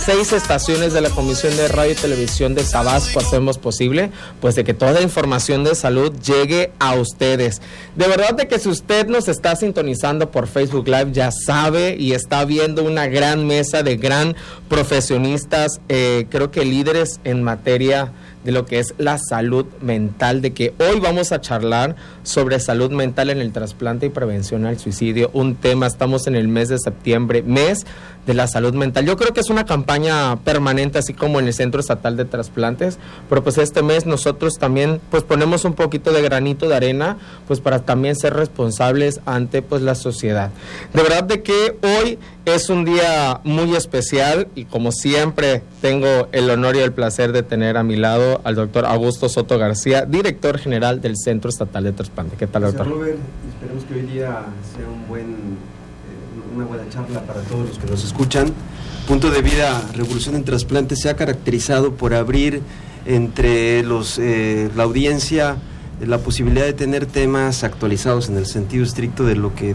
6 estaciones de la Comisión de Radio y Televisión de Tabasco hacemos posible, pues de que toda la información de salud llegue a ustedes. De verdad de que si usted nos está sintonizando por Facebook Live, ya sabe y está viendo una gran mesa de gran profesionistas, creo que líderes en materia de lo que es la salud mental, de que hoy vamos a charlar sobre salud mental en el trasplante y prevención al suicidio, un tema, estamos en el mes de septiembre, mes de la salud mental. Yo creo que es una campaña permanente, así como en el Centro Estatal de Trasplantes, pero pues este mes nosotros también pues ponemos un poquito de granito de arena, pues para también ser responsables ante pues la sociedad. De verdad de que hoy es un día muy especial y como siempre tengo el honor y el placer de tener a mi lado al doctor Augusto Soto García, director general del Centro Estatal de Trasplante. ¿Qué tal, doctor? Robert, esperemos que hoy día sea una buena charla para todos los que nos escuchan. Punto de Vida Revolución en Trasplante se ha caracterizado por abrir entre la audiencia la posibilidad de tener temas actualizados en el sentido estricto de lo que